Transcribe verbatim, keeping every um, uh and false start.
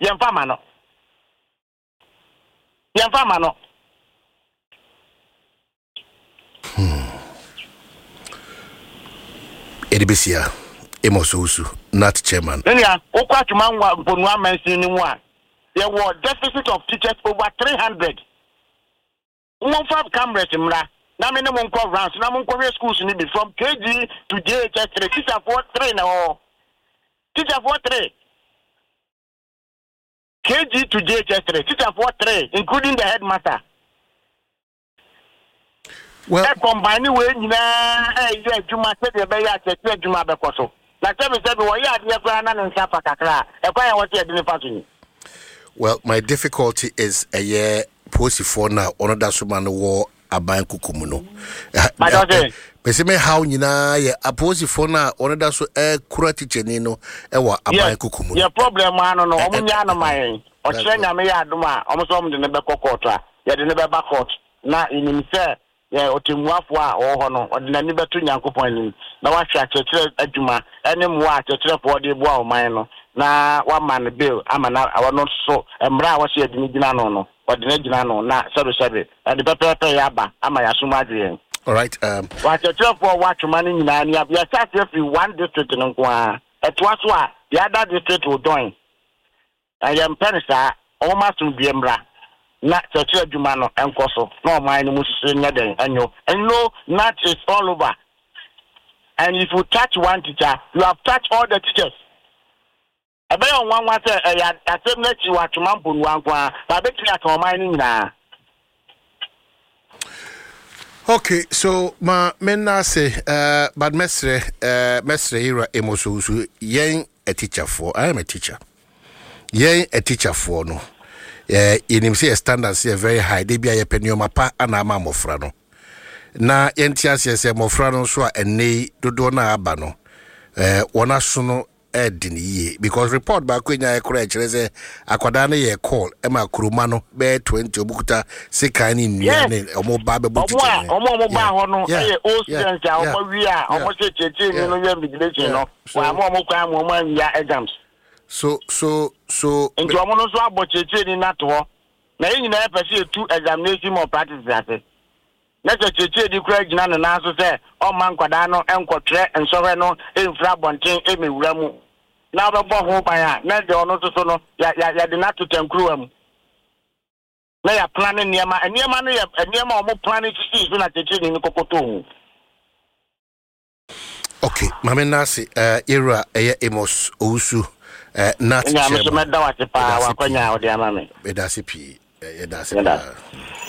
yemfa ma no yemfa ma no Edibisia Amos Owusu not chairman. Nya okwa tuma nwa bonua mansin ni mu a there was deficit of teachers over three hundred. One five cameras mra na me ne mo nko rounds na mo nko schools ni be from K G to J H S three teacher for three na o teacher for three K G to J H S three teacher for three including the headmaster. Well, e combine we nyina e ye adwuma se de be ya tete adwuma be koso na se be se be wo ya de kwa na nsa fa kakra e kwa ya wo se de ne fa so ni. Well, my difficulty is a year posifo na ono da so man wo aban kukumu no. Pese me how nyina ye aposifo na ono da so e kura teacher ni no e wa aban kukumu. Ye problem ano no omu nya no man. O kire nya me ya adom a omu so omu de ne be court a ye de ne be ba court na inim se ye otemuafo a wo ho no o de nani beto nyankopon anim na wa hwa chekere adwuma ene mo a chekere fo de bo a o man no na wa man bill ama na awono so emra wa se adini gina no no o de na gina no na sebe sebe e de pepepe ya ba ama ya suma adwen. All right, um wa chekere fo wa twuma ni nyina ni ya start every one district no ko a etwa so a the other district will join. I am penisa o ma sun bi emra na chekere adwuma no enko so na o man no musu nya den anyo and you know that is all over. And if you touch one teacher, you have touched all the teachers. I bet on one one say, I said, let you watch Mampo one one, but bet you are mining now. Okay, so ma menna say, uh, but Mestre, uh, Mestre Ira Amos Owusu, yen a teacher for, I am a teacher. Yen a teacher for no. Uh, in him say a standard say very high, they be a penny pa and a mamma frano. Na entias yes e mofra no so a ene dodo na aba no eh wona so no edin ye because report ba kwenya e kora kire se akwada na ye call e ma kuruma no be twenty obukuta sekan ni nua ne omo ba be butu ne omo omo ba ho no e o student a omo wi a omo che che ni no ye vigilation no wa mo omo kwa mo omo ya exams so so so nti omo no so abo che che ni na to na yin na e pese two examination more practice ase. Let's say the craig na na so say o man kwada no enkotre ensore no enfra bonten emewura mu na be bo ho ban a na de ono so no ya ya de na to tankruwa mu na ya planning niema niema no ya niema o mo planning to see so na cheche ni kokoto. Okay mama nasi uh era eh Amos Owusu uh not chairman. Ya me so me da wa pa wa kwanya o de ama me. Bedasi pi eh dasi.